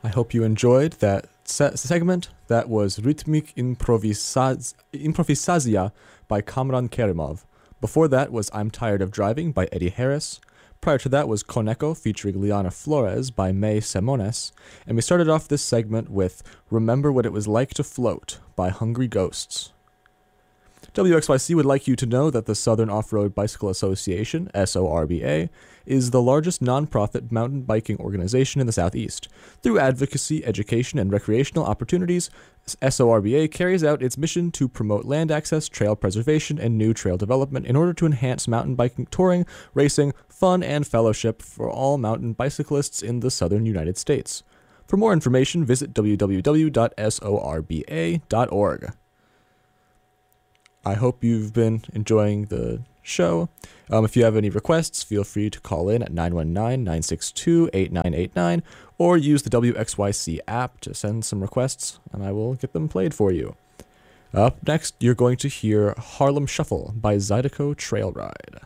I hope you enjoyed that segment. That was Rytmik Improvisacja by Kamran Kerimov. Before that was I'm Tired of Driving by Eddie Harris. Prior to that was Koneko featuring Liana Flores by May Semones. And we started off this segment with Remember What It Was Like to Float by Hungry Ghosts. WXYC would like you to know that the Southern Off-Road Bicycle Association, SORBA, is the largest nonprofit mountain biking organization in the Southeast. Through advocacy, education, and recreational opportunities, SORBA carries out its mission to promote land access, trail preservation, and new trail development in order to enhance mountain biking touring, racing, fun, and fellowship for all mountain bicyclists in the southern United States. For more information, visit www.sorba.org. I hope you've been enjoying the show. If you have any requests, feel free to call in at 919-962-8989 or use the WXYC app to send some requests, and I will get them played for you. Up next, you're going to hear Harlem Shuffle by Zydeco Trail Ride.